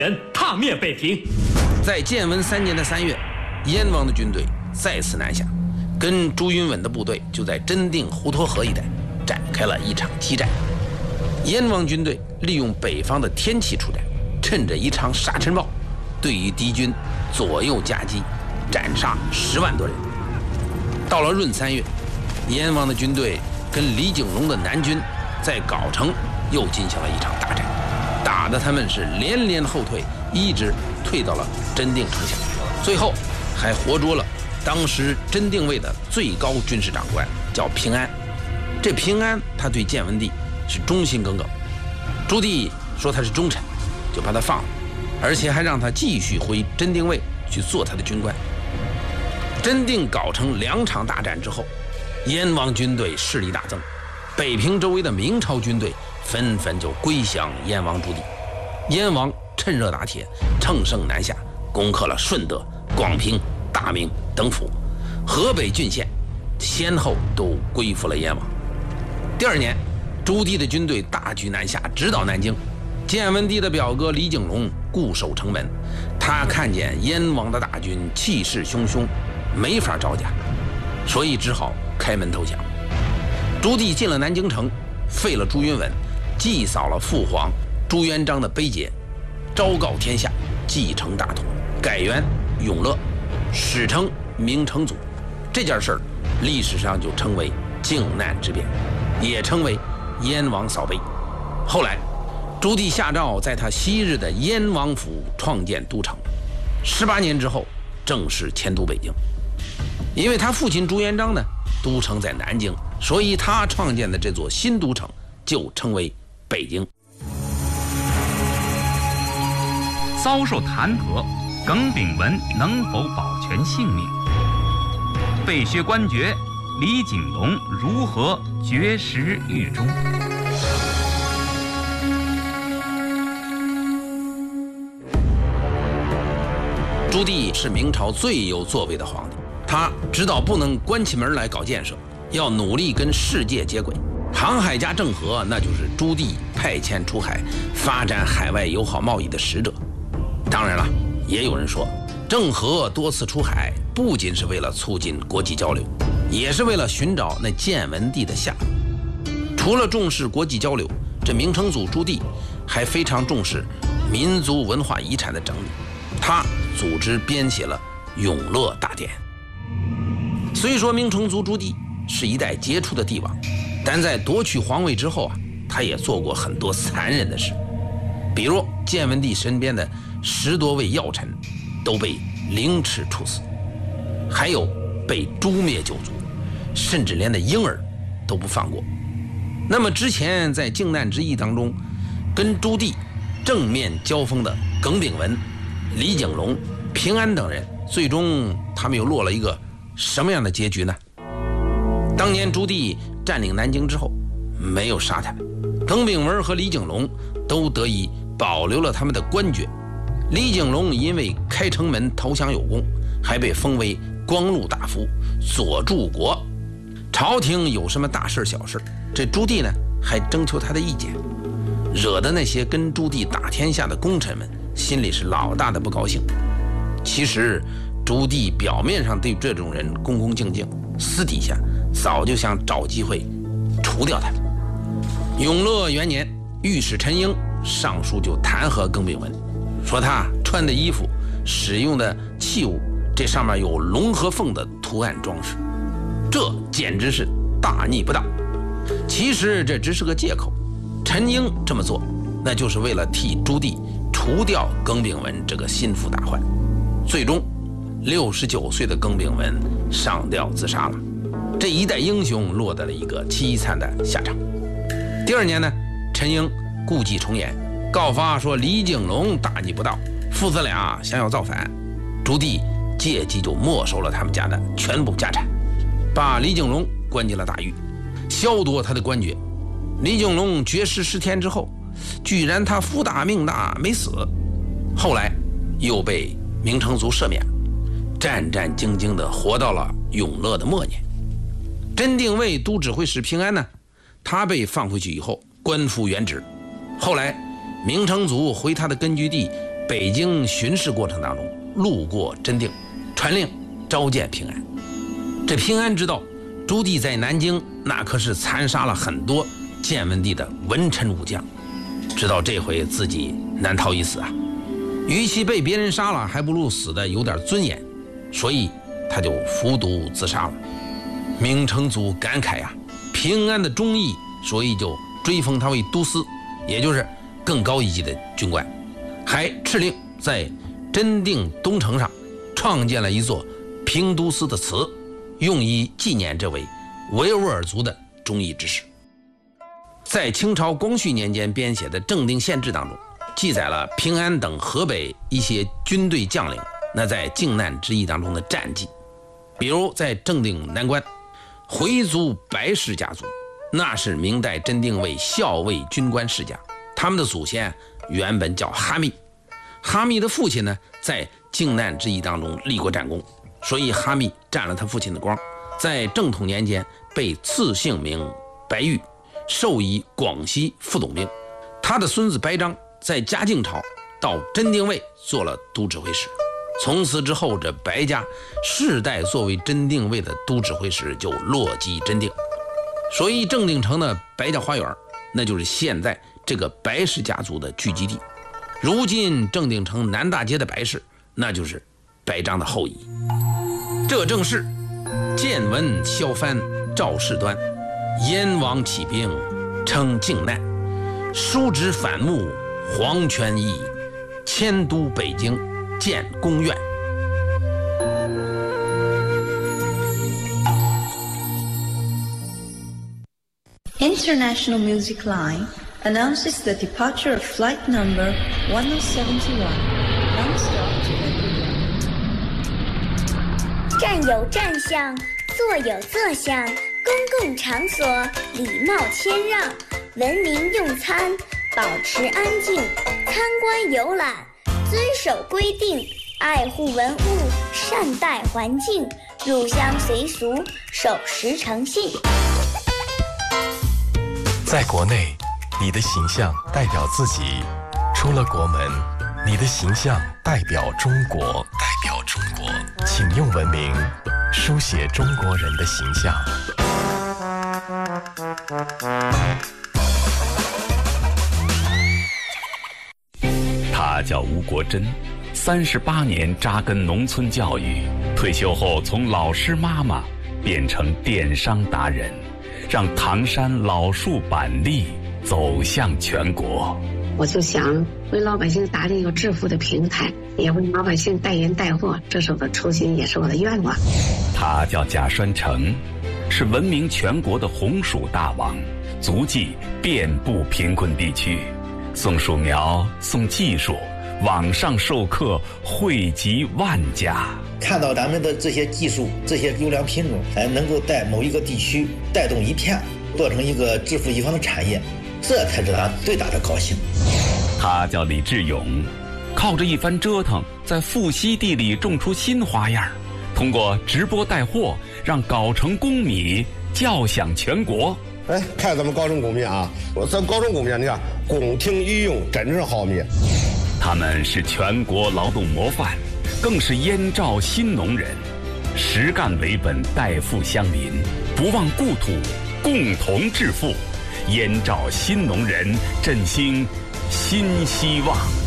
人踏灭北平。 在建文3年的3月，燕王的军队再次南下，跟朱云稳的部队就在真定滹沱河一带展开了一场激战。燕王军队利用北方的天气出战，趁着一场沙尘暴，对于敌军左右夹击，斩杀10万多人。到了闰3月，燕王的军队跟李景隆的南军在藁城又进行了一场大战，打得他们是连连后退，一直退到了真定城下，最后还活捉了当时真定卫的最高军事长官，叫平安。这平安他对建文帝是忠心耿耿，朱棣说他是忠臣，就把他放了，而且还让他继续回真定卫去做他的军官。真定藁城2场大战之后，燕王军队势力大增，北平周围的明朝军队纷纷就归降燕王朱棣。燕王趁热打铁，乘胜南下，攻克了顺德、广平、大名等府，河北郡县先后都归附了燕王。第2年，朱棣的军队大举南下，直捣南京。建文帝的表哥李景隆固守城门，他看见燕王的大军气势汹汹，没法招架，所以只好开门投降。朱棣进了南京城，废了朱云稳，祭扫了父皇朱元璋的碑碣，昭告天下，继承大统，改元永乐，史称明成祖。这件事儿历史上就称为靖难之变，也称为燕王扫碑。后来朱棣下诏在他昔日的燕王府创建都城，18年之后正式迁都北京。因为他父亲朱元璋呢，都城在南京，所以他创建的这座新都城就称为北京。 遭受弹劾，耿炳文能否保全性命？被削官爵，李景隆如何绝食狱中？ 朱棣是明朝最有作为的皇帝，他知道不能关起门来搞建设，要努力跟世界接轨。航海家郑和那就是朱棣派遣出海发展海外友好贸易的使者。当然了，也有人说郑和多次出海不仅是为了促进国际交流，也是为了寻找那建文帝的下落。除了重视国际交流，这明成祖朱棣还非常重视民族文化遗产的整理，他组织编写了《永乐大典》。虽说明成祖朱棣是一代杰出的帝王，但在夺取皇位之后啊，他也做过很多残忍的事，比如建文帝身边的10多位要臣都被凌迟处死，还有被诛灭9族，甚至连那婴儿都不放过。那么之前在靖难之役当中跟朱棣正面交锋的耿炳文、李景隆、平安等人，最终他们又落了一个什么样的结局呢？当年朱棣占领南京之后，没有杀他们，耿炳文和李景隆都得以保留了他们的官爵。李景隆因为开城门投降有功，还被封为光禄大夫、左柱国。朝廷有什么大事小事，这朱棣呢还征求他的意见，惹得那些跟朱棣打天下的功臣们心里是老大的不高兴。其实朱棣表面上对这种人恭恭敬敬，私底下早就想找机会除掉他们。永乐元年，御史陈英上书就弹劾耿炳文，说他穿的衣服、使用的器物，这上面有龙和凤的图案装饰，这简直是大逆不道。其实这只是个借口，陈英这么做那就是为了替朱棣除掉耿炳文这个心腹大患。最终69岁的耿炳文上吊自杀了，这一代英雄落得了一个凄惨的下场。第2年呢，陈英故伎重演，告发说李景隆大逆不道，父子俩想要造反，朱棣借机就没收了他们家的全部家产，把李景隆关进了大狱，削夺他的官爵。李景隆绝食10天之后，居然他福大命大没死，后来又被明成祖赦免，战战兢兢地活到了永乐的末年。真定卫都指挥使平安呢，他被放回去以后官复原职。后来明成祖回他的根据地北京巡视过程当中，路过真定，传令召见平安。这平安知道朱棣在南京那可是残杀了很多建文帝的文臣武将，知道这回自己难逃一死啊，与其被别人杀了，还不如死的有点尊严，所以他就服毒自杀了。明成祖感慨啊，平安的忠义，所以就追封他为都司，也就是更高一级的军官，还敕令在真定东城上创建了一座平都司的祠，用以纪念这位维吾尔族的忠义之士。在清朝光绪年间编写的《正定县志》当中，记载了平安等河北一些军队将领那在靖难之役当中的战绩。比如在正定南关，回族白氏家族，那是明代真定卫校尉军官世家，他们的祖先原本叫哈密。哈密的父亲呢，在靖难之役当中立过战功，所以哈密占了他父亲的光，在正统年间被赐姓名白玉，授以广西副总兵。他的孙子白章在嘉靖朝到真定卫做了都指挥使，从此之后，这白家世代作为真定卫的都指挥使就落基真定，所以正定城的白家花园，那就是现在这个白氏家族的聚集地。如今正定城南大街的白氏，那就是白章的后裔。这正是见闻萧藩赵世端，燕王起兵称靖难，叔侄反目黄权益，迁都北京建宫院。 International Music Line announces the departure of flight number 1071, non-stop to London. 站有站相，坐有坐相，公共场所礼貌谦让，文明用餐，保持安静，参观游览，遵守规定，爱护文物，善待环境，入乡随俗，守时诚信。 在国内，你的形象代表自己；出了国门，你的形象代表中国。请用文明书写中国人的形象。 他叫吴国珍，38年扎根农村教育，退休后从老师妈妈变成电商达人，让唐山老树板栗走向全国。 我就想为老百姓打理一个致富的平台，也为老百姓代言带货，这是我的初心，也是我的愿望。 他叫贾栓成，是闻名全国的红薯大王，足迹遍布贫困地区，送树苗，送技术，网上授课惠及万家。 看到咱们的这些技术，这些优良品种，能够在某一个地区带动一片，做成一个致富一方的产业，这才是他最大的高兴。 他叫李志勇，靠着一番折腾，在富硒地里种出新花样，通过直播带货，让藁城公米叫响全国。 看咱们藁城公米啊，咱藁城公米，你看宫廷御用，真是好米。 他们是全国劳动模范，更是燕赵新农人，实干为本，代富乡邻，不忘故土，共同致富。燕赵新农人振兴新希望。